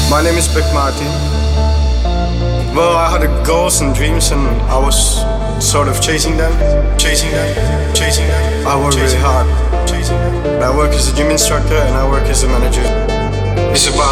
My name is Beck Martin. Well, I had goals and dreams and I was sort of chasing them. I work really hard. I work as a gym instructor and I work as a manager. It's about